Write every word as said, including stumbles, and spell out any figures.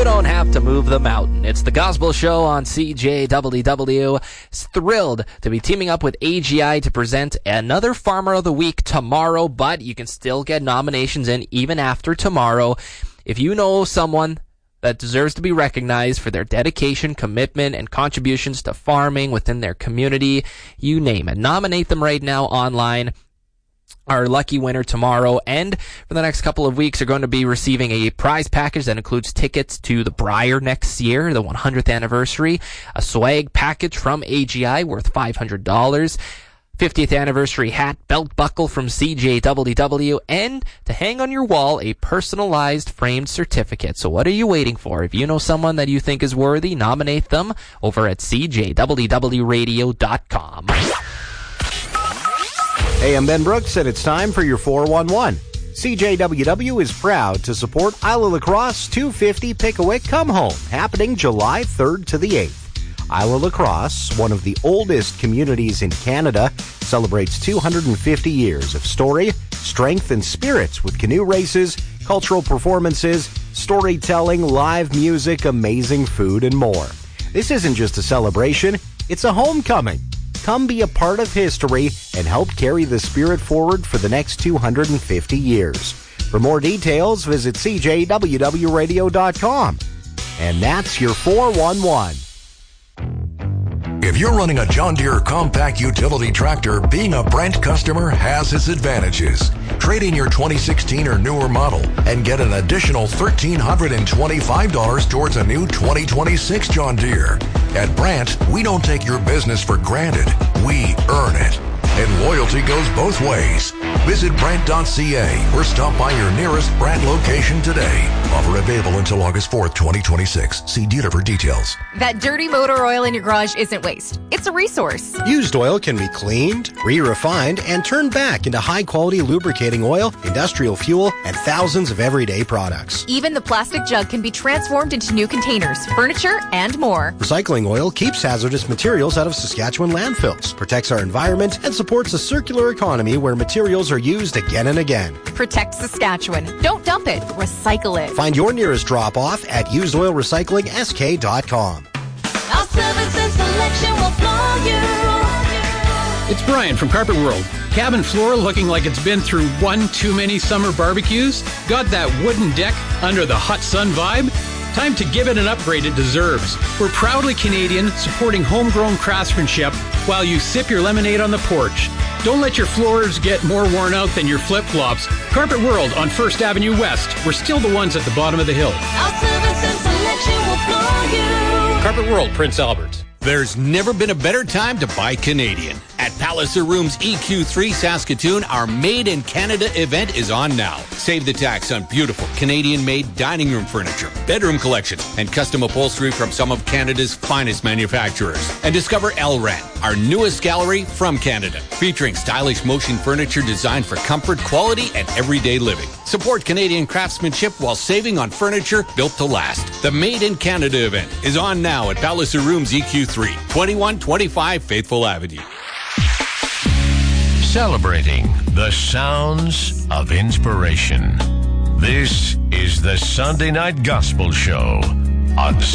don't have to move the mountain. It's the Gospel Show on C J W W. Thrilled to be teaming up with A G I to present another Farmer of the Week tomorrow, but you can still get nominations in even after tomorrow. If you know someone that deserves to be recognized for their dedication, commitment, and contributions to farming within their community, you name it. Nominate them right now online. Our lucky winner tomorrow and for the next couple of weeks are going to be receiving a prize package that includes tickets to the Briar next year, the one hundredth anniversary, a swag package from A G I worth five hundred dollars, fiftieth anniversary hat, belt buckle from C J W W, and to hang on your wall, a personalized framed certificate. So what are you waiting for? If you know someone that you think is worthy, nominate them over at C J W W radio dot com. Hey, I'm Ben Brooks, and it's time for your four one one. C J W W is proud to support Isla Lacrosse two fifty Pickaway Come Home, happening July third to the eighth. Isla Lacrosse, one of the oldest communities in Canada, celebrates two hundred fifty years of story, strength, and spirits with canoe races, cultural performances, storytelling, live music, amazing food, and more. This isn't just a celebration, it's a homecoming. Come be a part of history and help carry the spirit forward for the next two hundred fifty years. For more details, visit C J W W radio dot com. And that's your four one one. If you're running a John Deere compact utility tractor, being a Brent customer has its advantages. Trade in your twenty sixteen or newer model and get an additional one thousand three hundred twenty-five dollars towards a new twenty twenty-six John Deere. At Brant, we don't take your business for granted. We earn it. And loyalty goes both ways. Visit Brant dot C A or stop by your nearest Brant location today. Offer available until August fourth, twenty twenty-six. See dealer for details. That dirty motor oil in your garage isn't waste. It's a resource. Used oil can be cleaned, re-refined, and turned back into high-quality lubricating oil, industrial fuel, and thousands of everyday products. Even the plastic jug can be transformed into new containers, furniture, and more. Recycling oil keeps hazardous materials out of Saskatchewan landfills, protects our environment, and supports a circular economy where materials are used again and again. Protect Saskatchewan. Don't dump it. Recycle it. Find your nearest drop-off at used oil recycling s k dot com. Our service and selection will floor you. It's Brian from Carpet World. Cabin floor looking like it's been through one too many summer barbecues? Got that wooden deck under the hot sun vibe? Time to give it an upgrade it deserves. We're proudly Canadian, supporting homegrown craftsmanship while you sip your lemonade on the porch. Don't let your floors get more worn out than your flip-flops. Carpet World on First Avenue West. We're still the ones at the bottom of the hill. Our service and selection will floor you. Carpet World, Prince Albert. There's never been a better time to buy Canadian. At Palliser Rooms E Q three Saskatoon, our Made in Canada event is on now. Save the tax on beautiful Canadian-made dining room furniture, bedroom collections, and custom upholstery from some of Canada's finest manufacturers. And discover Elran, our newest gallery from Canada, featuring stylish motion furniture designed for comfort, quality, and everyday living. Support Canadian craftsmanship while saving on furniture built to last. The Made in Canada event is on now at Palliser Rooms E Q three, twenty-one twenty-five Faithful Avenue. Celebrating the sounds of inspiration. This is the Sunday Night Gospel Show on